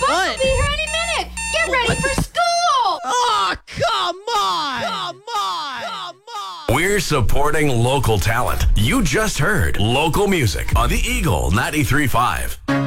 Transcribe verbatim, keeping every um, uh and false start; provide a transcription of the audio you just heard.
bus What? will be here any minute. Get ready for school. Oh, come on! Come on! Come on! We're supporting local talent. You just heard local music on the Eagle ninety-three point five.